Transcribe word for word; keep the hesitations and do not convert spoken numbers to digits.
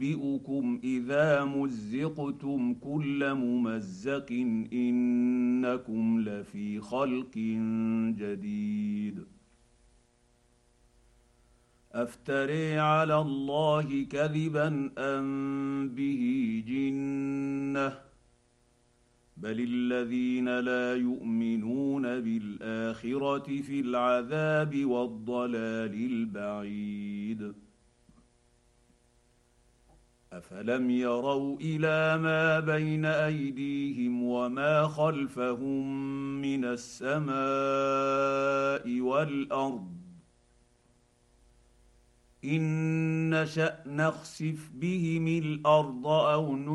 أنبئكم إذا مزقتم كل ممزق إنكم لفي خلق جديد أفتري على الله كذبا أم به جنة بل الذين لا يؤمنون بالآخرة في العذاب والضلال البعيد أفلم يروا إلى ما بين أيديهم وما خلفهم من السماء والأرض إن نشأ نخسف بهم الأرض أو